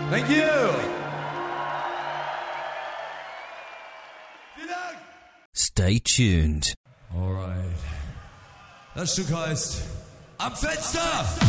Thank you. Stay tuned. Alright. Das Stück heißt Am Fenster!